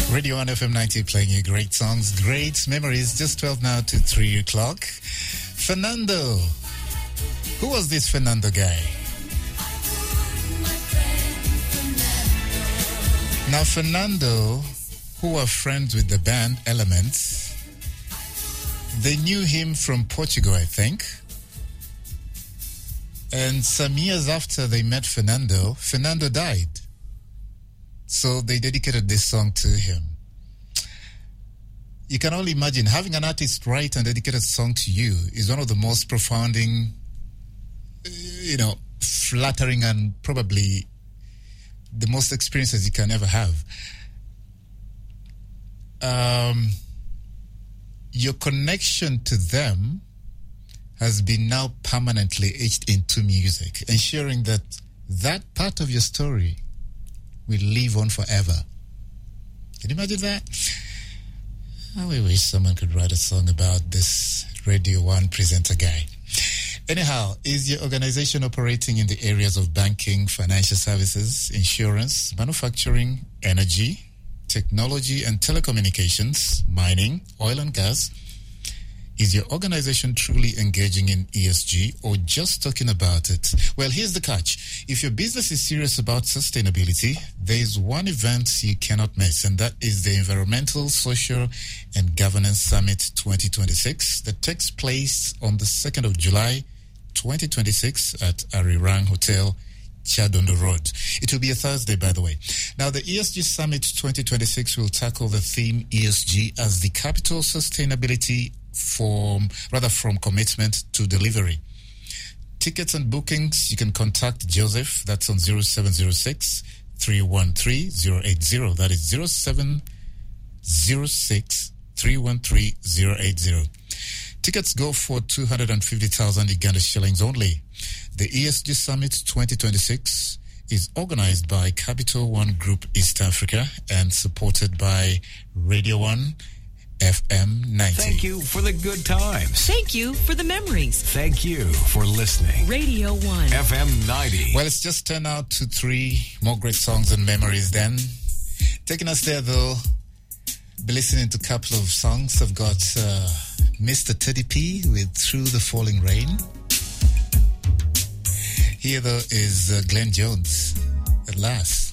Radio 1 FM 90 playing you great songs, great memories. Just 12 now to 3 o'clock. Fernando. Who was this Fernando guy? Now, Fernando, who were friends with the band Elements, they knew him from Portugal, I think. And some years after they met Fernando, Fernando died. So they dedicated this song to him. You can only imagine having an artist write and dedicate a song to you is one of the most profounding, flattering and probably the most experiences you can ever have. Your connection to them has been now permanently etched into music, ensuring that that part of your story will live on forever. Can you imagine that? I wish someone could write a song about this Radio 1 presenter guy. Anyhow, is your organization operating in the areas of banking, financial services, insurance, manufacturing, energy, technology and telecommunications, mining, oil and gas? Is your organization truly engaging in ESG or just talking about it? Well, here's the catch. If your business is serious about sustainability, there is one event you cannot miss, and that is the Environmental, Social and Governance Summit 2026 that takes place on the 2nd of July 2026 at Arirang Hotel, Chadondo Road. It will be a Thursday, by the way. Now, the ESG Summit 2026 will tackle the theme ESG as the capital sustainability from commitment to delivery. Tickets and bookings, you can contact Joseph. That's on 0706 313 080. That is 0706 313 080. Tickets go for 250,000 Uganda shillings only. The ESG Summit 2026 is organized by Capital One Group East Africa and supported by Radio 1 FM 90. Thank you for the good times. Thank you for the memories. Thank you for listening. Radio 1 FM 90. Well, it's just 10 out to 3 more great songs and memories then. Taking us there, though, be listening to a couple of songs. I've got Mr. Teddy P with Through the Falling Rain. Here, though, is Glenn Jones, At Last.